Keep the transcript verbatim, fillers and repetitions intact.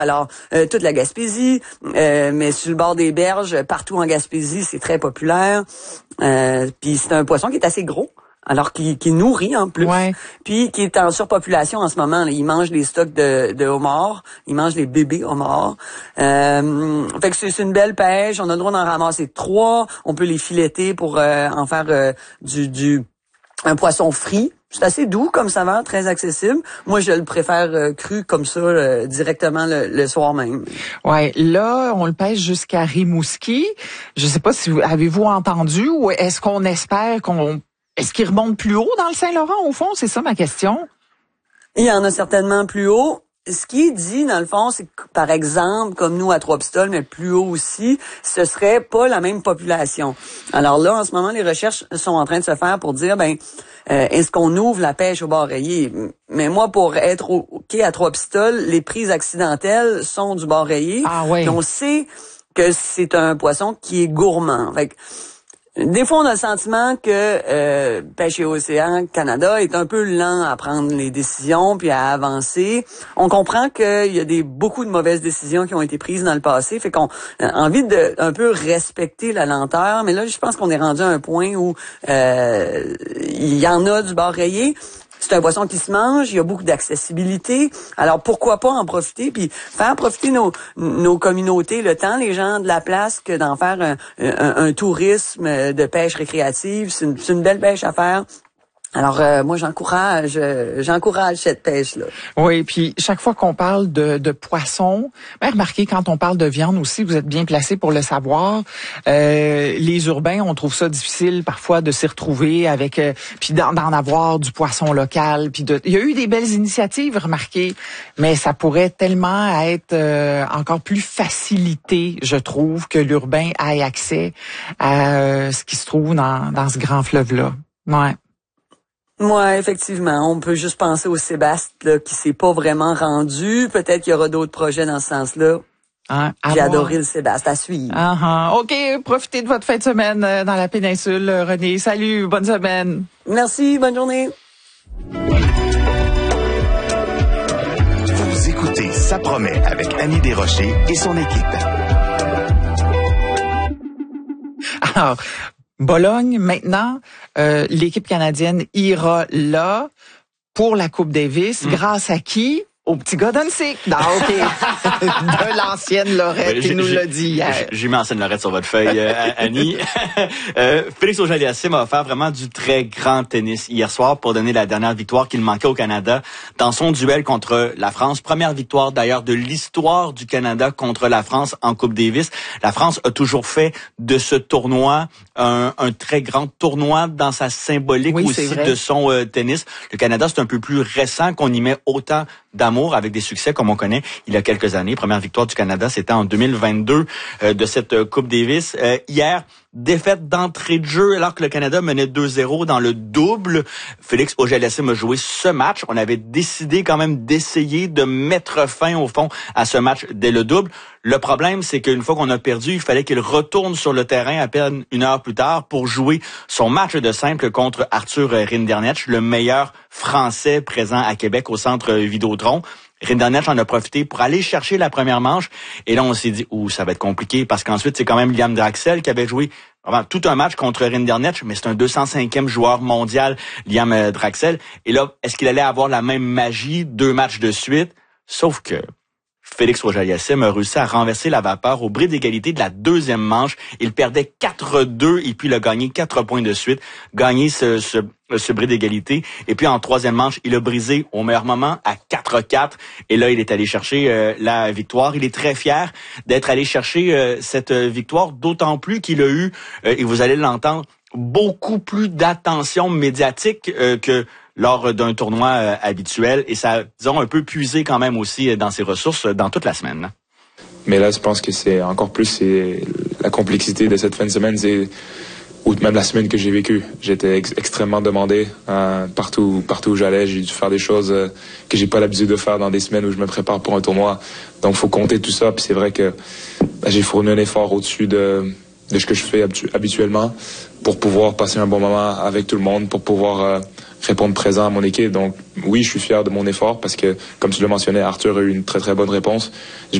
Alors, euh, toute la Gaspésie, euh, mais sur le bord des berges, partout en Gaspésie, c'est très populaire. Euh, puis c'est un poisson qui est assez gros. Alors qui, qui nourrit en plus, ouais. Puis qui est en surpopulation en ce moment. Là. Il mange les stocks de, de homards, il mange les bébés homards. Euh, fait que c'est, c'est une belle pêche. On a le droit d'en ramasser trois. On peut les fileter pour euh, en faire euh, du, du un poisson frit. C'est assez doux comme saveur, très accessible. Moi, je le préfère euh, cru comme ça, euh, directement le, le soir même. Ouais, là, on le pêche jusqu'à Rimouski. Je sais pas si vous avez-vous entendu ou est-ce qu'on espère qu'on Est-ce qu'il remonte plus haut dans le Saint-Laurent, au fond? C'est ça ma question. Il y en a certainement plus haut. Ce qui est dit, dans le fond, c'est que, par exemple, comme nous à Trois-Pistoles, mais plus haut aussi, ce serait pas la même population. Alors là, en ce moment, les recherches sont en train de se faire pour dire, ben, euh, est-ce qu'on ouvre la pêche au bord rayé? Mais moi, pour être au quai à Trois-Pistoles, les prises accidentelles sont du bord rayé. Ah oui. Puis on sait que c'est un poisson qui est gourmand. Fait que, des fois, on a le sentiment que euh, Pêche et Océan Canada est un peu lent à prendre les décisions puis à avancer. On comprend qu'il y a des beaucoup de mauvaises décisions qui ont été prises dans le passé, fait qu'on a envie de un peu respecter la lenteur. Mais là, je pense qu'on est rendu à un point où euh, il y en a du bord rayé. C'est un poisson qui se mange, il y a beaucoup d'accessibilité. Alors pourquoi pas en profiter puis faire profiter nos nos communautés, le temps, les gens de la place, que d'en faire un, un, un tourisme de pêche récréative. C'est une, c'est une belle pêche à faire. Alors euh, moi j'encourage euh, j'encourage cette pêche là. Oui, puis chaque fois qu'on parle de, de poisson, ben remarquez quand on parle de viande aussi, vous êtes bien placé pour le savoir. Euh, les urbains, on trouve ça difficile parfois de s'y retrouver avec euh, puis d'en, d'en avoir du poisson local. Puis de, il y a eu des belles initiatives, remarquez, mais ça pourrait tellement être euh, encore plus facilité, je trouve, que l'urbain ait accès à euh, ce qui se trouve dans, dans ce grand fleuve là. Ouais. Ouais, effectivement. On peut juste penser au Sébastien là, qui s'est pas vraiment rendu. Peut-être qu'il y aura d'autres projets dans ce sens-là. Hein, J'ai adoré le Sébastien à suivre. Uh-huh. OK, profitez de votre fin de semaine dans la péninsule, René. Salut, bonne semaine. Merci, bonne journée. Vous écoutez Ça promet avec Annie Desrochers et son équipe. Alors, Bologne, maintenant, euh, l'équipe canadienne ira là pour la Coupe Davis. Mmh. Grâce à qui? Au petit gars d'Annecy. Non, OK. De l'ancienne Lorette, oui, il nous l'a dit hier. J'ai mis l'ancienne Lorette sur votre feuille, euh, Annie. euh, Félix Auger-Aliassime a offert vraiment du très grand tennis hier soir pour donner la dernière victoire qu'il manquait au Canada dans son duel contre la France. Première victoire d'ailleurs de l'histoire du Canada contre la France en Coupe Davis. La France a toujours fait de ce tournoi un, un très grand tournoi dans sa symbolique oui, aussi de son euh, tennis. Le Canada, c'est un peu plus récent qu'on y met autant d'amour avec des succès comme on connaît il y a quelques années. Première victoire du Canada, c'était en deux mille vingt-deux euh, de cette euh, Coupe Davis. Euh, hier, défaite d'entrée de jeu alors que le Canada menait deux zéro dans le double. Félix Auger-Aliassime a joué ce match. On avait décidé quand même d'essayer de mettre fin au fond à ce match dès le double. Le problème, c'est qu'une fois qu'on a perdu, il fallait qu'il retourne sur le terrain à peine une heure plus tard pour jouer son match de simple contre Arthur Rinderknech, le meilleur Français présent à Québec au centre Vidéotron. Rinderknech en a profité pour aller chercher la première manche. Et là, on s'est dit, ouh, ça va être compliqué parce qu'ensuite, c'est quand même Liam Draxel qui avait joué vraiment tout un match contre Rinderknech, mais c'est un deux cent cinquième joueur mondial, Liam Draxel. Et là, est-ce qu'il allait avoir la même magie, deux matchs de suite? Sauf que Félix Auger-Aliassime a réussi à renverser la vapeur au bris d'égalité de la deuxième manche. Il perdait quatre deux et puis il a gagné quatre points de suite, gagné ce, ce, ce bris d'égalité. Et puis en troisième manche, il a brisé au meilleur moment à quatre quatre. Et là, il est allé chercher euh, la victoire. Il est très fier d'être allé chercher euh, cette victoire, d'autant plus qu'il a eu, euh, et vous allez l'entendre, beaucoup plus d'attention médiatique euh, que lors d'un tournoi euh, habituel. Et ça, disons, un peu puisé quand même aussi dans ses ressources dans toute la semaine. Mais là, je pense que c'est encore plus c'est la complexité de cette fin de semaine, c'est ou même la semaine que j'ai vécue. J'étais ex- extrêmement demandé euh, partout, partout où j'allais. J'ai dû faire des choses euh, que j'ai pas l'habitude de faire dans des semaines où je me prépare pour un tournoi. Donc, faut compter tout ça. Puis c'est vrai que ben, j'ai fourni un effort au-dessus de, de ce que je fais habitu- habituellement pour pouvoir passer un bon moment avec tout le monde, pour pouvoir euh, répondre présent à mon équipe. Donc oui, je suis fier de mon effort parce que, comme tu le mentionnais, Arthur a eu une très très bonne réponse.